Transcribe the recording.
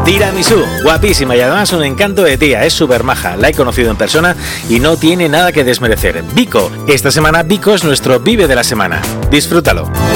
Tiramisú, guapísima y además un encanto de tía, es súper maja, la he conocido en persona y no tiene nada que desmerecer. Vico, esta semana Vico es nuestro Vive de la semana. Disfrútalo.